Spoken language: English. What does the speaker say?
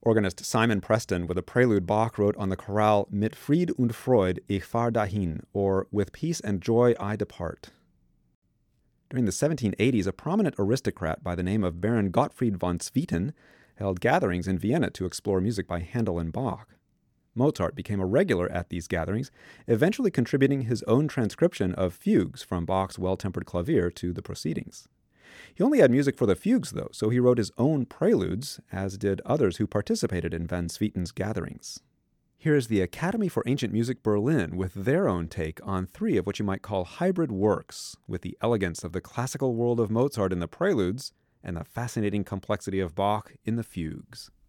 Organist Simon Preston with a prelude Bach wrote on the chorale Mit Fried und Freud ich fahr dahin, or With Peace and Joy I Depart. During the 1780s, a prominent aristocrat by the name of Baron Gottfried von Swieten held gatherings in Vienna to explore music by Handel and Bach. Mozart became a regular at these gatherings, eventually contributing his own transcription of fugues from Bach's Well-Tempered Clavier to the proceedings. He only had music for the fugues, though, so he wrote his own preludes, as did others who participated in von Swieten's gatherings. Here is the Academy for Ancient Music Berlin with their own take on three of what you might call hybrid works, with the elegance of the classical world of Mozart in the preludes and the fascinating complexity of Bach in the fugues.